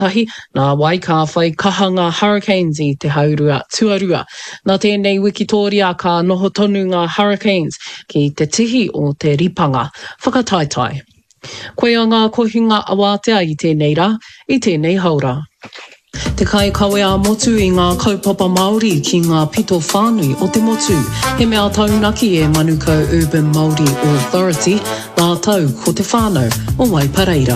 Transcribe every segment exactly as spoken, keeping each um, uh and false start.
tahi, nā wai ka whai kahanga hurricanes I te haurua tuarua. Nā tēnei wikitoria ka noho tonu ngā hurricanes ki te tihi o te ripanga. Whakataitai. Koe o ngā kohinga awātea I tēnei rā, I tēnei haura. Te kai kawe a motu I ngā kaupapa Māori ki ngā pito whānui o te motu. He mea taunaki e Manukau Urban Māori Authority, ngā tau ko te whānau o Waipareira.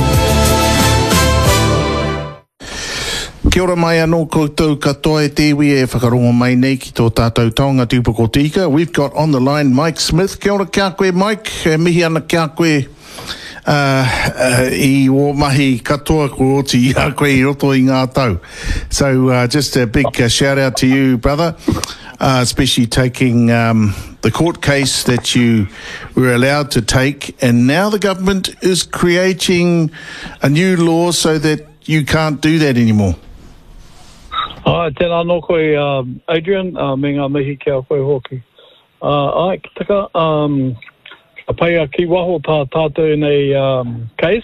Kia ora mai anō koutou katoa e te iwi e whakarongo mai nei ki tō tātou taonga tūpako tika. We've got on the line Mike Smith. Kia ora kia koe Mike, e mihi ana kia koe. Uh, uh, I o mahi katoa ko oti I a koe I roto I ngā tau. So uh, just a big uh, shout out to you, brother, uh, especially taking um, the court case that you were allowed to take, and now the government is creating a new law so that you can't do that anymore. Ai, tēnā nō koe, uh, Adrian, uh, me ngā mihi kia koe hoki. Uh, ai, taka, um, a pai a ki waho tā tātou nei um, case.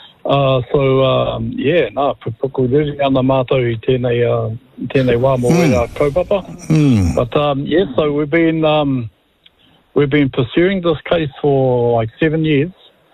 Uh, so, um, yeah, nā, puku riri ana mātou I tēnei, uh, tēnei wā mō mm. wera kaupapa. Mm. But, um, yeah, so we've been, um, we've been pursuing this case for like seven years.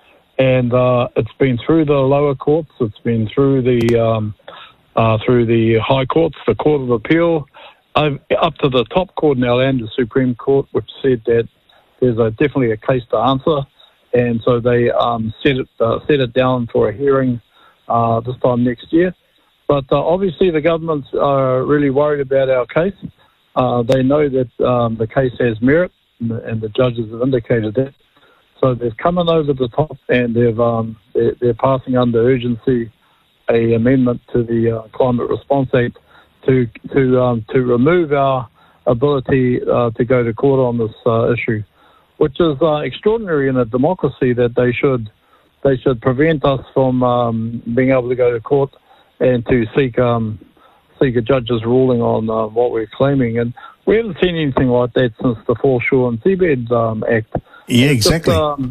And uh, it's been through the lower courts, it's been through the um, uh, through the high courts, the Court of Appeal, uh, up to the top court now, and the Supreme Court, which said that there's a, definitely a case to answer, and so they um, set it uh, set it down for a hearing uh, this time next year. But uh, obviously, the government's uh, really worried about our case. Uh, they know that um, the case has merit, and the, and the judges have indicated that. So they've come in over the top, and they've um, they're, they're passing under urgency a amendment to the uh, Climate Response Act to to um, to remove our ability uh, to go to court on this uh, issue, which is uh, extraordinary in a democracy that they should they should prevent us from um, being able to go to court and to seek um, seek a judge's ruling on uh, what we're claiming. And we haven't seen anything like that since the Foreshore and Seabed um, Act. Yeah, exactly. Just, um,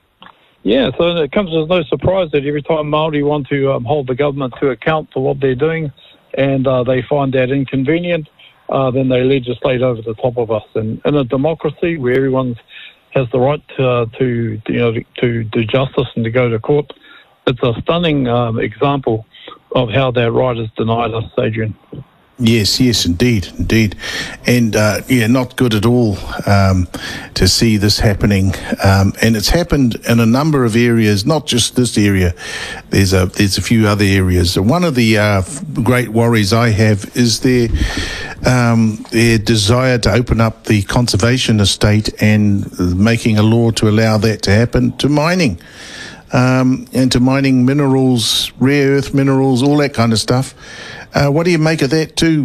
yeah, so it comes as no surprise that every time Māori want to um, hold the government to account for what they're doing, and uh, they find that inconvenient, uh, then they legislate over the top of us. And in a democracy where everyone has the right to, uh, to you know to do justice and to go to court, it's a stunning um, example of how that right is denied us, Adrian. Yes, yes, indeed, indeed. And, uh, yeah, not good at all um, to see this happening. Um, and it's happened in a number of areas, not just this area. There's a there's a few other areas. One of the uh, great worries I have is their, um, their desire to open up the conservation estate and making a law to allow that to happen to mining. Um, and to mining minerals, rare earth minerals, all that kind of stuff. Uh, what do you make of that too?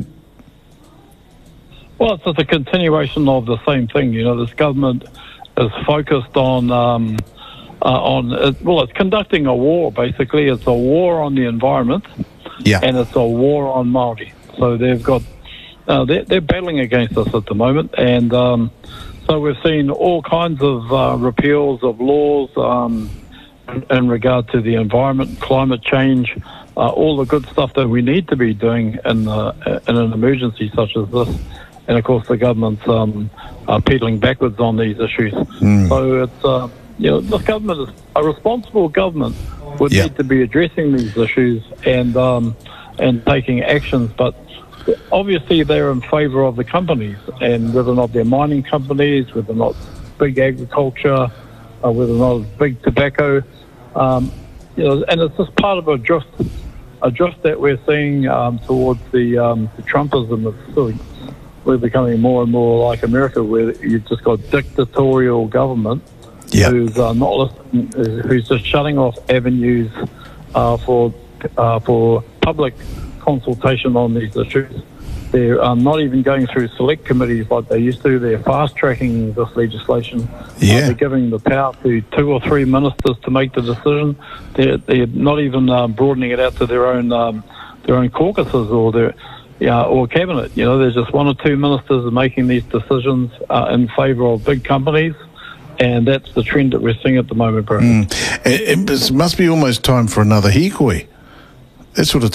Well, it's just a continuation of the same thing. You know, this government is focused on, um, uh, on it, well, it's conducting a war, basically. It's a war on the environment, yeah, and it's a war on Māori. So they've got, uh, they're, they're battling against us at the moment, and um, so we've seen all kinds of uh, repeals of laws um, in, in regard to the environment, climate change, Uh, all the good stuff that we need to be doing in, uh, in an emergency such as this. And, of course, the government's um, uh, pedaling backwards on these issues. Mm. So, it's, uh, you know, this government, is a responsible government would yeah. need to be addressing these issues and um, and taking actions. But obviously they're in favour of the companies, and whether or not they're mining companies, whether or not big agriculture, uh, whether or not it's big tobacco, um, you know, and it's just part of a drift a drift that we're seeing um, towards the, um, the Trumpism. It's sort of, we're becoming more and more like America, where you've just got dictatorial government yep. who's uh, not listening, who's just shutting off avenues uh, for uh, for public consultation on these issues. They're um, not even going through select committees like they used to. They're fast-tracking this legislation. Yeah. Uh, they're giving the power to two or three ministers to make the decision. They're, they're not even um, broadening it out to their own um, their own caucuses or their yeah, or cabinet. You know, there's just one or two ministers making these decisions uh, in favour of big companies. And that's the trend that we're seeing at the moment, bro. Mm. It, it must be almost time for another hikoi. that sort of